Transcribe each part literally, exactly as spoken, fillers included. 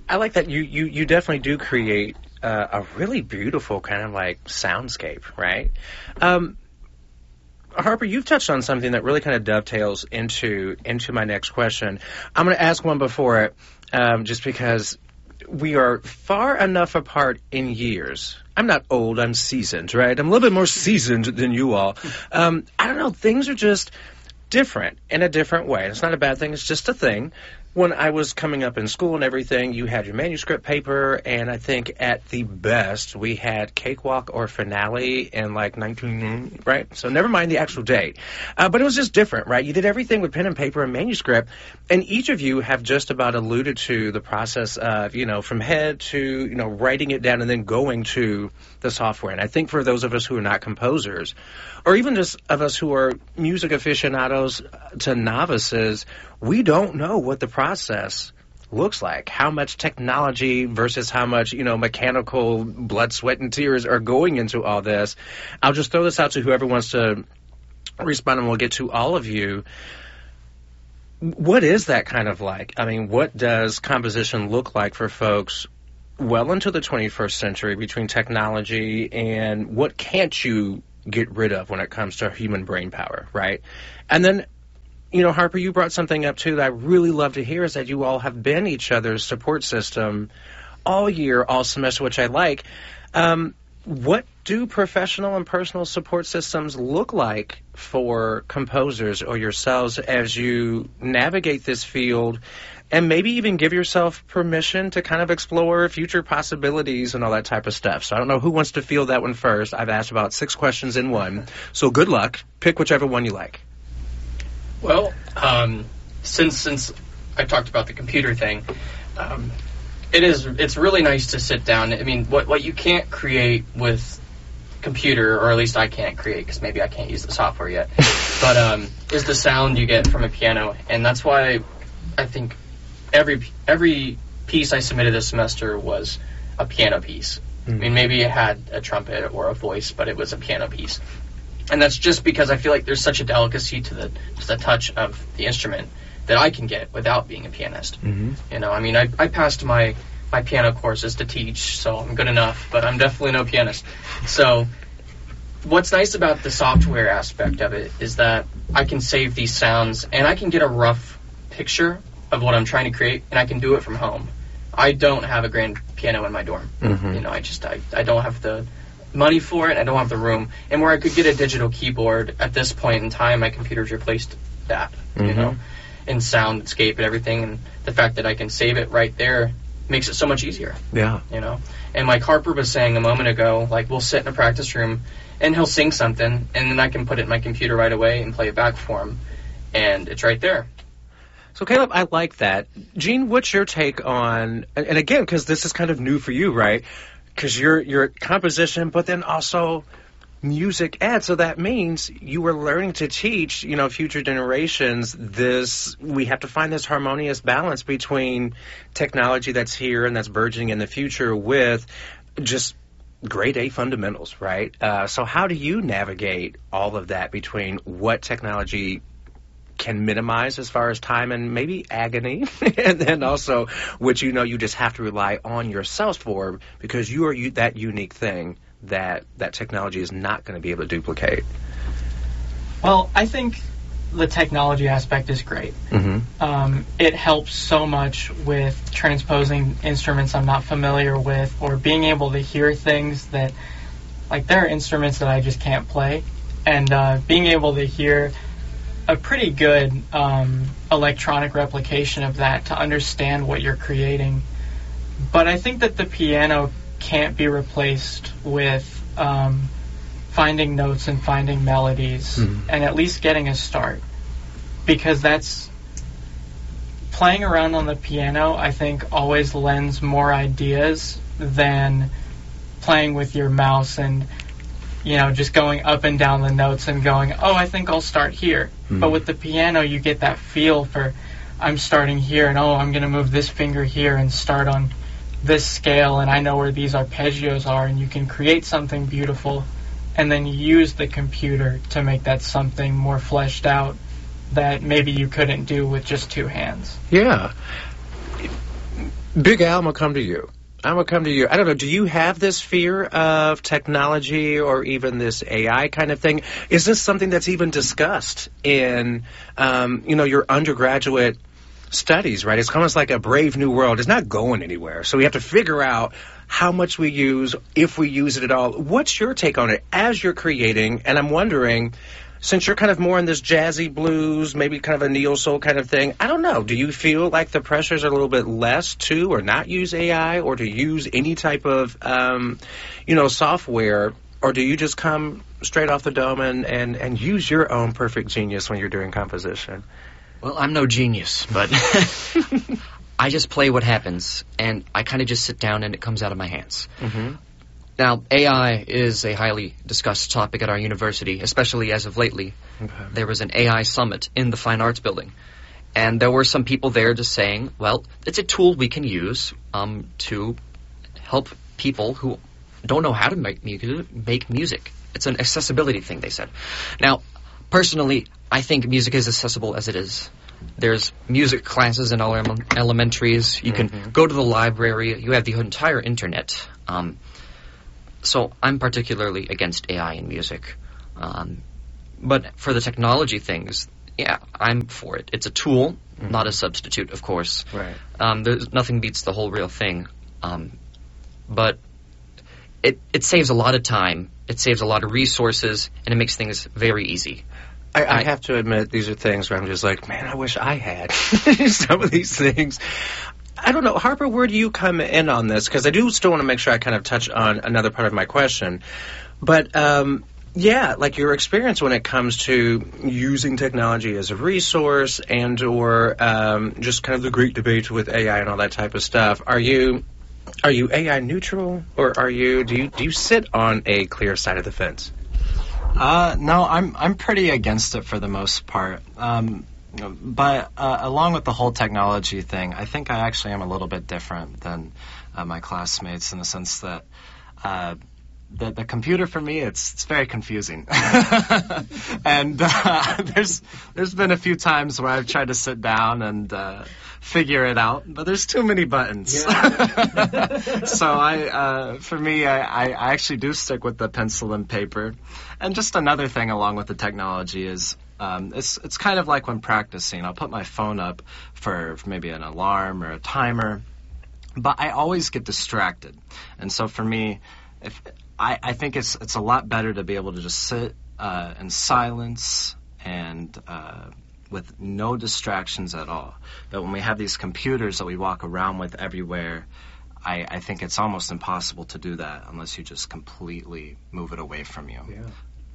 I like that you, you, you definitely do create uh, a really beautiful kind of like soundscape, right? Um, Harper, you've touched on something that really kind of dovetails into into my next question. I'm going to ask one before it, um, just because we are far enough apart in years. I'm not old, I'm seasoned, right? I'm a little bit more seasoned than you all. Um, I don't know, things are just different in a different way. It's not a bad thing, it's just a thing. When I was coming up in school and everything, you had your manuscript paper, and I think at the best we had Cakewalk or Finale in like nineteen, right? So never mind the actual date. Uh, but it was just different, right? You did everything with pen and paper and manuscript, and each of you have just about alluded to the process of, you know, from head to, you know, writing it down and then going to the software. And I think for those of us who are not composers, or even just of us who are music aficionados to novices, we don't know what the process looks like. How much technology versus how much, you know, mechanical blood, sweat, and tears are going into all this. I'll just throw this out to whoever wants to respond, and we'll get to all of you. What is that kind of like? I mean, what does composition look like for folks well into the twenty-first century between technology and what can't you get rid of when it comes to human brain power, right? And then, you know, Harper, you brought something up, too, that I really love to hear, is that you all have been each other's support system all year, all semester, which I like. Um, what do professional and personal support systems look like for composers or yourselves as you navigate this field, and maybe even give yourself permission to kind of explore future possibilities and all that type of stuff? So I don't know who wants to field that one first. I've asked about six questions in one, so good luck. Pick whichever one you like. Well, um, since since I talked about the computer thing, um, it is it's really nice to sit down. I mean, what what you can't create with computer, or at least I can't create because maybe I can't use the software yet, but um, is the sound you get from a piano, and that's why I think every every piece I submitted this semester was a piano piece. Mm-hmm. I mean, maybe it had a trumpet or a voice, but it was a piano piece. And that's just because I feel like there's such a delicacy to the to the touch of the instrument that I can get without being a pianist. Mm-hmm. You know, I mean, I, I passed my, my piano courses to teach, so I'm good enough, but I'm definitely no pianist. So what's nice about the software aspect of it is that I can save these sounds, and I can get a rough picture of what I'm trying to create, and I can do it from home. I don't have a grand piano in my dorm. Mm-hmm. You know, I just, I, I don't have the money for it. I don't have the room. And where I could get a digital keyboard at this point in time, my computer's replaced that, mm-hmm. you know, and Soundscape and everything. And the fact that I can save it right there makes it so much easier. Yeah. You know, and like Harper was saying a moment ago, like we'll sit in a practice room and he'll sing something, and then I can put it in my computer right away and play it back for him, and it's right there. So, Caleb, I like that. Gene, what's your take on, and again, because this is kind of new for you, right? Because you're, you're composition, but then also music ed. So that means you were learning to teach, you know, future generations this, we have to find this harmonious balance between technology that's here and that's burgeoning in the future with just grade A fundamentals, right? Uh, so how do you navigate all of that between what technology can minimize as far as time and maybe agony, and then also which, you know, you just have to rely on yourself for, because you are you, that unique thing that that technology is not going to be able to duplicate? Well, I think the technology aspect is great. Mm-hmm. Um, it helps so much with transposing instruments I'm not familiar with, or being able to hear things that, like, there are instruments that I just can't play, and uh, being able to hear a pretty good um, electronic replication of that to understand what you're creating. But I think that the piano can't be replaced with um, finding notes and finding melodies, mm-hmm. and at least getting a start. Because that's, playing around on the piano, I think, always lends more ideas than playing with your mouse and, you know, just going up and down the notes and going, oh, I think I'll start here. Mm-hmm. But with the piano, you get that feel for, I'm starting here, and oh, I'm going to move this finger here and start on this scale, and I know where these arpeggios are, and you can create something beautiful, and then use the computer to make that something more fleshed out that maybe you couldn't do with just two hands. Yeah. Big Al, I'm going to come to you. I'm going to come to you. I don't know, do you have this fear of technology or even this A I kind of thing? Is this something that's even discussed in, um, you know, your undergraduate studies, right? It's almost like a brave new world. It's not going anywhere. So we have to figure out how much we use, if we use it at all. What's your take on it as you're creating? And I'm wondering, since you're kind of more in this jazzy blues, maybe kind of a neo soul kind of thing, I don't know. Do you feel like the pressures are a little bit less to or not use A I or to use any type of, um, you know, software? Or do you just come straight off the dome and, and, and use your own perfect genius when you're doing composition? Well, I'm no genius, but I just play what happens, and I kind of just sit down and it comes out of my hands. Mm-hmm. Now, A I is a highly discussed topic at our university, especially as of lately. Okay. There was an A I summit in the Fine Arts Building, and there were some people there just saying, well, it's a tool we can use um, to help people who don't know how to make music, make music. It's an accessibility thing, they said. Now, personally, I think music is accessible as it is. There's music classes in all ele- elementaries. You mm-hmm. can go to the library. You have the entire internet. Um, so I'm particularly against A I in music. Um, but for the technology things, yeah, I'm for it. It's a tool, mm-hmm. not a substitute, of course. Right. Um, there's nothing beats the whole real thing. Um, but it it saves a lot of time. It saves a lot of resources, and it makes things very easy. I, I have to admit, these are things where I'm just like, man, I wish I had some of these things. I don't know. Harper, where do you come in on this? Because I do still want to make sure I kind of touch on another part of my question. But, um, yeah, like your experience when it comes to using technology as a resource and or um, just kind of the great debate with A I and all that type of stuff. Are you are you A I neutral, or are you do you do you sit on a clear side of the fence? Uh, no, I'm I'm pretty against it for the most part. Um, but uh, along with the whole technology thing, I think I actually am a little bit different than uh, my classmates in the sense that uh, the the computer for me it's it's very confusing, and uh, there's there's been a few times where I've tried to sit down and uh, figure it out, but there's too many buttons. Yeah. So I uh, for me I, I actually do stick with the pencil and paper. And just another thing along with the technology is um, it's it's kind of like when practicing. I'll put my phone up for, for maybe an alarm or a timer, but I always get distracted. And so for me, if I, I think it's it's a lot better to be able to just sit uh, in silence and uh, with no distractions at all. But when we have these computers that we walk around with everywhere, I, I think it's almost impossible to do that unless you just completely move it away from you. Yeah.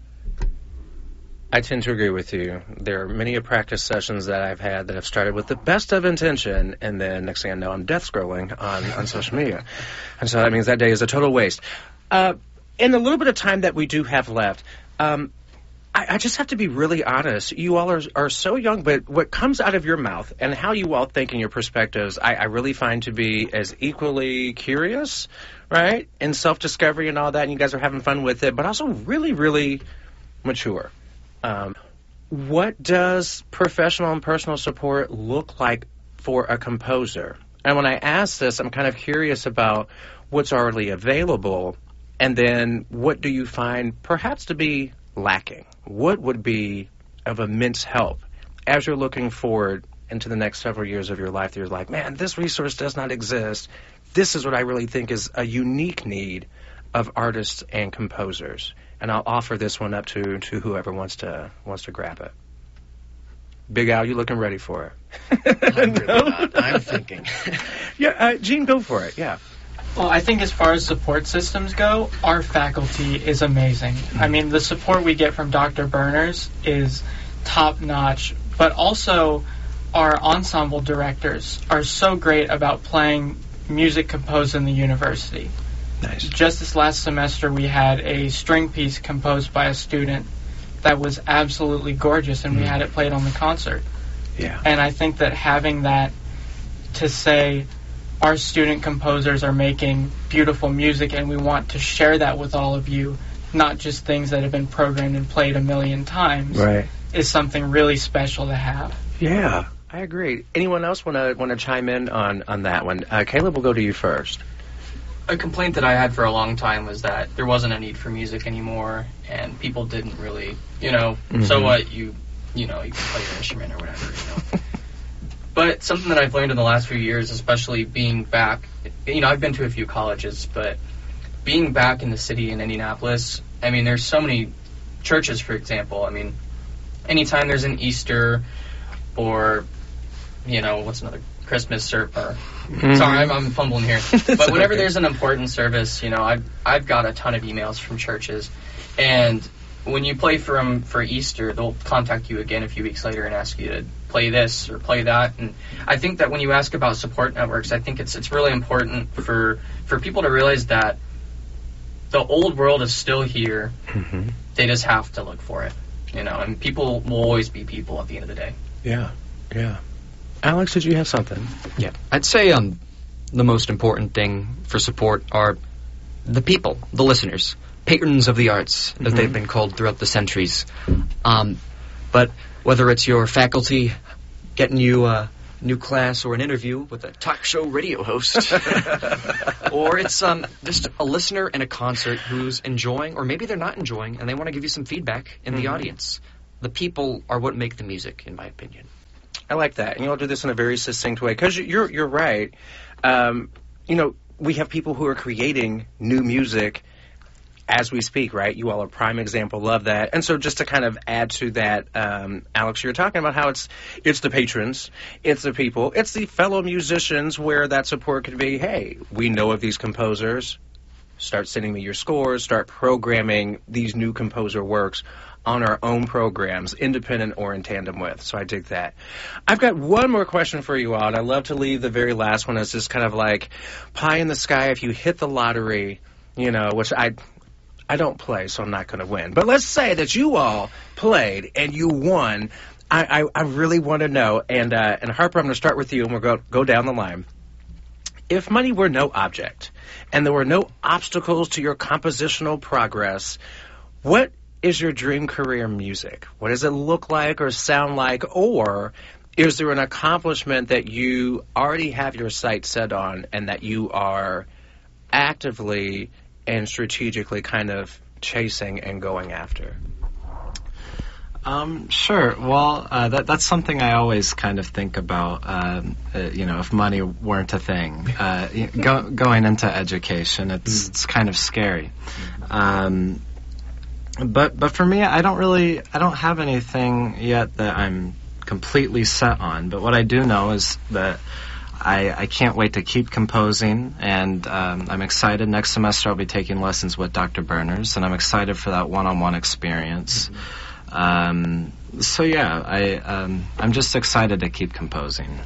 I tend to agree with you. There are many practice sessions that I've had that have started with the best of intention, and then next thing I know, I'm death scrolling on, on social media. And so that means that day is a total waste. Uh, in the little bit of time that we do have left, um, I, I just have to be really honest. You all are, are so young, but what comes out of your mouth and how you all think and your perspectives, I, I really find to be as equally curious, right? And self-discovery and all that, and you guys are having fun with it, but also really, really mature. Um, what does professional and personal support look like for a composer? And when I ask this, I'm kind of curious about what's already available, and then what do you find perhaps to be lacking? What would be of immense help as you're looking forward into the next several years of your life that you're like, man, this resource does not exist. This is what I really think is a unique need of artists and composers. And I'll offer this one up to, to whoever wants to wants to grab it. Big Al, you looking ready for it? I'm really not. I'm thinking. yeah, uh, Gene, go for it. Yeah. Well, I think as far as support systems go, our faculty is amazing. I mean, the support we get from Doctor Berners is top-notch, but also our ensemble directors are so great about playing music composed in the university. Nice. Just this last semester, we had a string piece composed by a student that was absolutely gorgeous, and mm. we had it played on the concert. Yeah. And I think that having that to say, our student composers are making beautiful music, and we want to share that with all of you, not just things that have been programmed and played a million times, right, is something really special to have. Yeah. I agree. Anyone else want to want to chime in on on that one? Uh, Caleb, we'll go to you first. A complaint that I had for a long time was that there wasn't a need for music anymore, and people didn't really, you know, mm-hmm. so what, you, you know, you can play your instrument or whatever, you know. But something that I've learned in the last few years, especially being back, you know, I've been to a few colleges, but being back in the city in Indianapolis, I mean, there's so many churches, for example. I mean, anytime there's an Easter or, you know, what's another, Christmas service, or, mm-hmm. sorry, I'm, I'm fumbling here. But whenever okay. there's an important service, you know, I've, I've got a ton of emails from churches. And when you play for them for Easter, they'll contact you again a few weeks later and ask you to play this or play that. And I think that when you ask about support networks, I think it's it's really important for, for people to realize that the old world is still here. Mm-hmm. They just have to look for it, you know, and people will always be people at the end of the day. Yeah, yeah. Alex, did you have something? Yeah. I'd say um, the most important thing for support are the people, the listeners, patrons of the arts, as mm-hmm. they've been called throughout the centuries. Um, but whether it's your faculty getting you a new class or an interview with a talk show radio host, or it's um, just a listener in a concert who's enjoying, or maybe they're not enjoying, and they want to give you some feedback in mm-hmm. the audience. The people are what make the music, in my opinion. I like that, and you'll do this in a very succinct way, because you're you're right. Um, you know, we have people who are creating new music as we speak, right? You all are a prime example of that. And so just to kind of add to that, um, Alex, you're talking about how it's it's the patrons, it's the people, it's the fellow musicians where that support could be, hey, we know of these composers, start sending me your scores, start programming these new composer works on our own programs, independent or in tandem with. So I dig that. I've got one more question for you all, and I love to leave the very last one as just kind of like pie in the sky if you hit the lottery, you know, which I I don't play, so I'm not going to win. But let's say that you all played and you won. I, I, I really want to know, and uh, and Harper, I'm going to start with you, and we'll go, go down the line. If money were no object, and there were no obstacles to your compositional progress, what is your dream career music? What does it look like or sound like? Or is there an accomplishment that you already have your sights set on and that you are actively and strategically kind of chasing and going after? Um, sure. Well, uh, that that's something I always kind of think about. Um, uh, you know, if money weren't a thing, uh, go, going into education, it's it's kind of scary. Um, But but for me, I don't really, I don't have anything yet that I'm completely set on. But what I do know is that I, I can't wait to keep composing, and um, I'm excited. Next semester I'll be taking lessons with Doctor Berners, and I'm excited for that one-on-one experience. Mm-hmm. Um, so yeah, I um, I'm just excited to keep composing.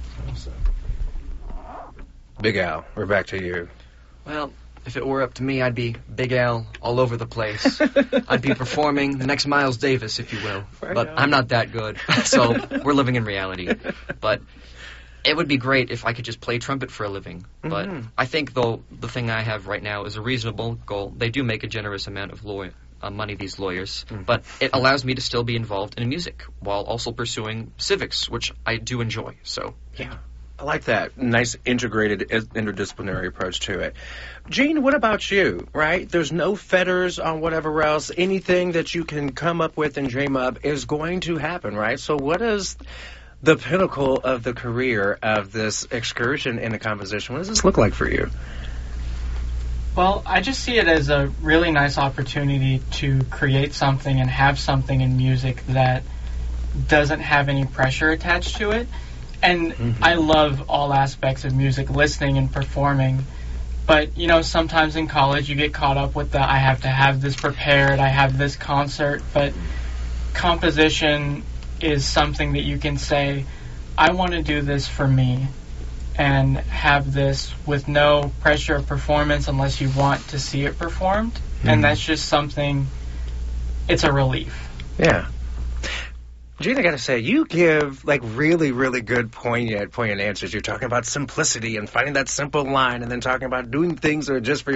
Big Al, we're back to you. Well, if it were up to me, I'd be Big Al all over the place. I'd be performing the next Miles Davis, if you will. Right but on. I'm not that good, so we're living in reality. But it would be great if I could just play trumpet for a living. Mm-hmm. But I think, though, the thing I have right now is a reasonable goal. They do make a generous amount of lawyer, uh, money, these lawyers. Mm-hmm. But it allows me to still be involved in music while also pursuing civics, which I do enjoy. So, yeah. I like that. Nice integrated interdisciplinary approach to it. Gene, what about you, right? There's no fetters on whatever else. Anything that you can come up with and dream up is going to happen, right? So what is the pinnacle of the career of this excursion into composition? What does this look like for you? Well, I just see it as a really nice opportunity to create something and have something in music that doesn't have any pressure attached to it. And mm-hmm. I love all aspects of music, listening and performing. But, you know, sometimes in college you get caught up with the, I have to have this prepared, I have this concert. But composition is something that you can say, I want to do this for me, and have this with no pressure of performance unless you want to see it performed. Mm-hmm. And that's just something, it's a relief. Yeah. Gene, I gotta say, you give like really, really good poignant, poignant answers. You're talking about simplicity and finding that simple line, and then talking about doing things that are just for you.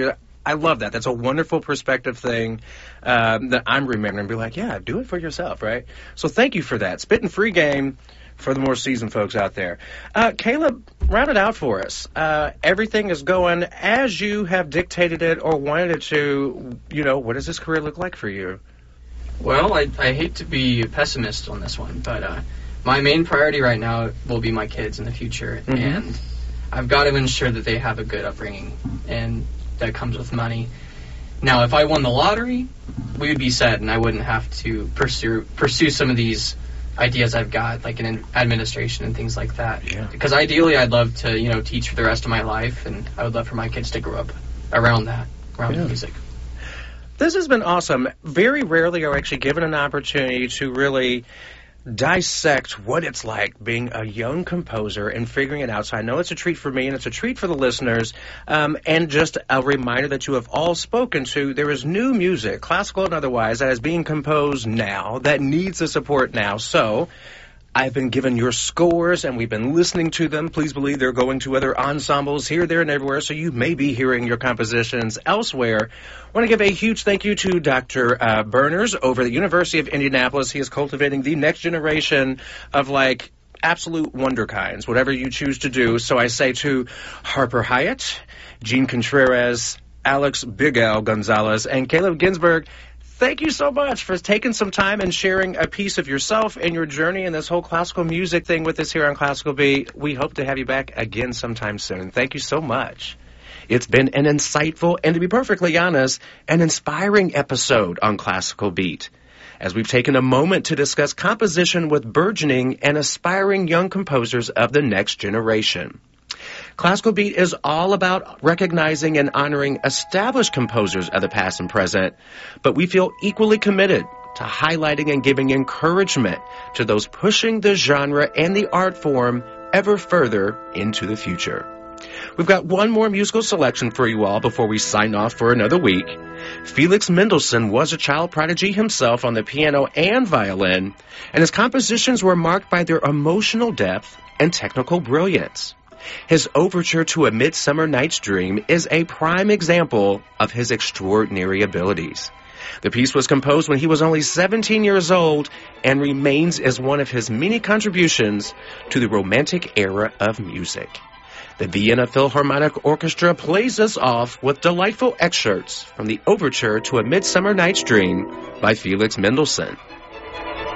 I love that. That's a wonderful perspective thing um, that I'm remembering. Be like, yeah, do it for yourself, right? So thank you for that. Spitting free game for the more seasoned folks out there. Uh, Caleb, round it out for us. Uh, everything is going as you have dictated it or wanted it to. You know, what does this career look like for you? Well, I, I hate to be a pessimist on this one, but uh, my main priority right now will be my kids in the future, mm-hmm. and I've got to ensure that they have a good upbringing, and that comes with money. Now, if I won the lottery, we would be set, and I wouldn't have to pursue pursue some of these ideas I've got, like in administration and things like that. Yeah. Because ideally, I'd love to, you know, teach for the rest of my life, and I would love for my kids to grow up around that, around yeah. music. This has been awesome. Very rarely are we actually given an opportunity to really dissect what it's like being a young composer and figuring it out. So I know it's a treat for me and it's a treat for the listeners. Um, and just a reminder that you have all spoken to, there is new music, classical and otherwise, that is being composed now that needs the support now. So I've been given your scores, and we've been listening to them. Please believe they're going to other ensembles here, there, and everywhere, so you may be hearing your compositions elsewhere. I want to give a huge thank you to Doctor Uh, Berners over at the University of Indianapolis. He is cultivating the next generation of, like, absolute wonder kinds, whatever you choose to do. So I say to Harper Hyatt, Gene Contreras, Alex Big Al Gonzalez, and Caleb Ginsberg, thank you so much for taking some time and sharing a piece of yourself and your journey in this whole classical music thing with us here on Classical Beat. We hope to have you back again sometime soon. Thank you so much. It's been an insightful and, to be perfectly honest, an inspiring episode on Classical Beat, as we've taken a moment to discuss composition with burgeoning and aspiring young composers of the next generation. Classical Beat is all about recognizing and honoring established composers of the past and present, but we feel equally committed to highlighting and giving encouragement to those pushing the genre and the art form ever further into the future. We've got one more musical selection for you all before we sign off for another week. Felix Mendelssohn was a child prodigy himself on the piano and violin, and his compositions were marked by their emotional depth and technical brilliance. His overture to A Midsummer Night's Dream is a prime example of his extraordinary abilities. The piece was composed when he was only seventeen years old and remains as one of his many contributions to the Romantic era of music. The Vienna Philharmonic Orchestra plays us off with delightful excerpts from the overture to A Midsummer Night's Dream by Felix Mendelssohn.